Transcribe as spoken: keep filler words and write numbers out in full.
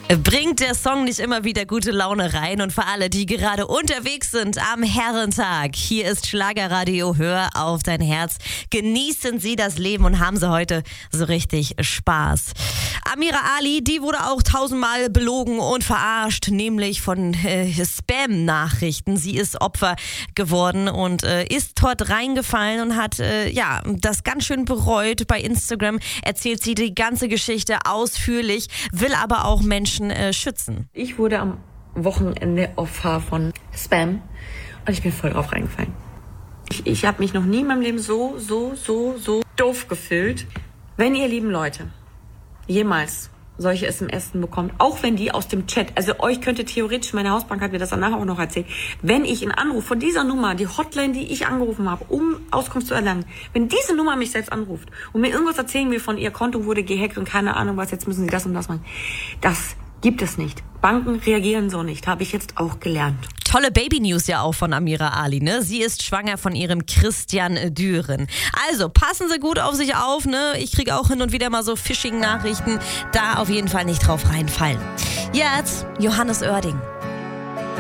Bringt der Song nicht immer wieder gute Laune rein? Und für alle, die gerade unterwegs sind am Herrentag, hier ist Schlagerradio, hör auf dein Herz. Genießen Sie das Leben und haben Sie heute so richtig Spaß. Amira Ali, die wurde auch tausendmal belogen und verarscht, nämlich von äh, Spam-Nachrichten. Sie ist Opfer geworden und äh, ist dort reingefallen und hat äh, ja das ganz schön bereut. Bei Instagram erzählt sie die ganze Geschichte ausführlich, will aber auch Menschen äh, schützen. Ich wurde am Wochenende Opfer von Spam und ich bin voll drauf reingefallen. Ich, ich habe mich noch nie in meinem Leben so, so, so, so doof gefühlt. Wenn ihr lieben Leute jemals solche S M S bekommt, auch wenn die aus dem Chat, also euch könnte theoretisch, meine Hausbank hat mir das danach auch noch erzählt, wenn ich einen Anruf von dieser Nummer, die Hotline, die ich angerufen habe, um Auskunft zu erlangen, wenn diese Nummer mich selbst anruft und mir irgendwas erzählen will von ihr Konto wurde gehackt und keine Ahnung was, jetzt müssen sie das und das machen, das gibt es nicht. Banken reagieren so nicht, habe ich jetzt auch gelernt. Tolle Baby-News ja auch von Amira Ali, ne? Sie ist schwanger von ihrem Christian Düren. Also, passen Sie gut auf sich auf, ne? Ich kriege auch hin und wieder mal so Phishing-Nachrichten. Da auf jeden Fall nicht drauf reinfallen. Jetzt Johannes Oerding.